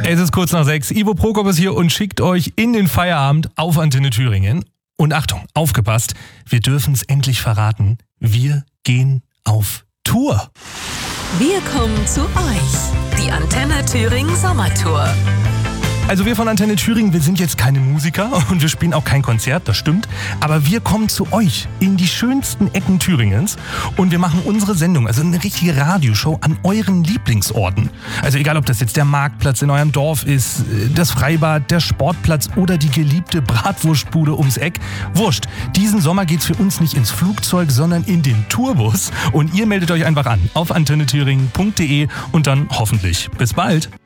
Es ist kurz nach 6. Ivo Prokop ist hier und schickt euch in den Feierabend auf Antenne Thüringen. Und Achtung, aufgepasst, wir dürfen es endlich verraten. Wir gehen auf Tour. Wir kommen zu euch. Die Antenne Thüringen Sommertour. Also wir von Antenne Thüringen, wir sind jetzt keine Musiker und wir spielen auch kein Konzert, das stimmt. Aber wir kommen zu euch in die schönsten Ecken Thüringens und wir machen unsere Sendung, also eine richtige Radioshow an euren Lieblingsorten. Also egal, ob das jetzt der Marktplatz in eurem Dorf ist, das Freibad, der Sportplatz oder die geliebte Bratwurstbude ums Eck. Wurscht, diesen Sommer geht's für uns nicht ins Flugzeug, sondern in den Tourbus. Und ihr meldet euch einfach an auf antennethüringen.de und dann hoffentlich bis bald.